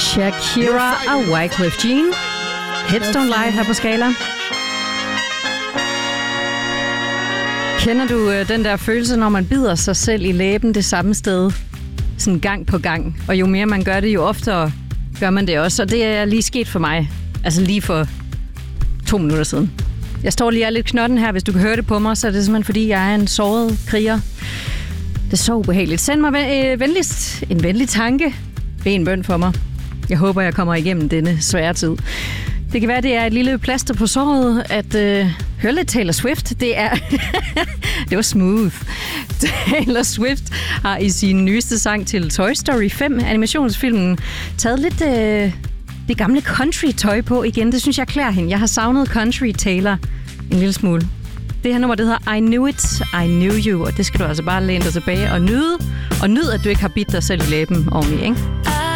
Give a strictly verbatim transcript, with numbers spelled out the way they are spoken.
Shakira og Wyclef Jean. Hips Don't Lie her på Skala. Kender du øh, den der følelse, når man bider sig selv i læben det samme sted, sådan gang på gang? Og jo mere man gør det, jo oftere gør man det også. Og det er lige sket for mig. Altså lige for to minutter siden. Jeg står lige og er lidt knotten her. Hvis du kan høre det på mig, så er det simpelthen fordi, jeg er en såret kriger. Det er så ubehageligt. Send mig øh, venligst en venlig tanke. Bed en bøn for mig. Jeg håber, jeg kommer igennem denne svære tid. Det kan være, det er et lille plaster på såret, at øh, høre lidt Taylor Swift. Det er... det var smooth. Taylor Swift har i sin nyeste sang til Toy Story fem, animationsfilmen, taget lidt øh, det gamle country-tøj på igen. Det synes jeg klæder hende. Jeg har savnet country Taylor en lille smule. Det her nummer, det hedder I Knew It, I Knew You, og det skal du altså bare læne dig tilbage og nyde. Og nyd, at du ikke har bidt dig selv i læben ordentligt, ikke?